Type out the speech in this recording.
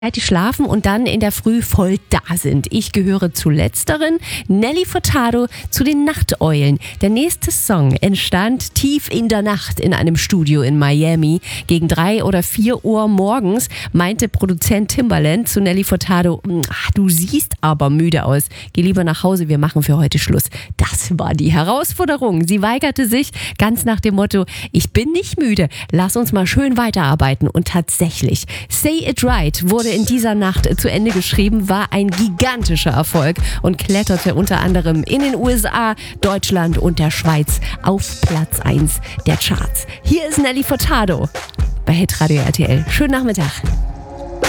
Die schlafen und dann in der Früh voll da sind. Ich gehöre zu letzteren. Nelly Furtado zu den Nachteulen. Der nächste Song entstand tief in der Nacht in einem Studio in Miami. Gegen 3 oder 4 Uhr morgens meinte Produzent Timbaland zu Nelly Furtado: Du siehst aber müde aus. Geh lieber nach Hause, wir machen für heute Schluss. Das war die Herausforderung. Sie weigerte sich ganz nach dem Motto: Ich bin nicht müde, lass uns mal schön weiterarbeiten. Und tatsächlich, Say It Right wurde in dieser Nacht zu Ende geschrieben, war ein gigantischer Erfolg und kletterte unter anderem in den USA, Deutschland und der Schweiz auf Platz 1 der Charts. Hier ist Nelly Furtado bei Hitradio RTL. Schönen Nachmittag.